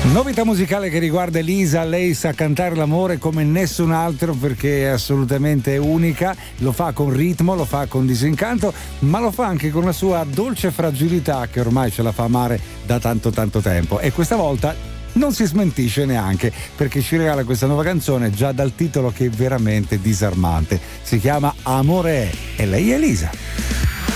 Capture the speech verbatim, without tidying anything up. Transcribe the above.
Novità musicale che riguarda Elisa. Lei sa cantare l'amore come nessun altro perché è assolutamente unica, lo fa con ritmo, lo fa con disincanto, ma lo fa anche con la sua dolce fragilità che ormai ce la fa amare da tanto tanto tempo, e questa volta non si smentisce neanche perché ci regala questa nuova canzone già dal titolo che è veramente disarmante. Si chiama Amore è, e lei è Elisa.